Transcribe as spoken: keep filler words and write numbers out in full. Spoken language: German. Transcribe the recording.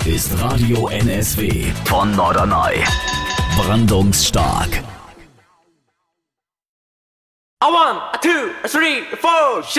ist Radio N S W von Norderney. Brandungsstark. A one, a two, a three, a four,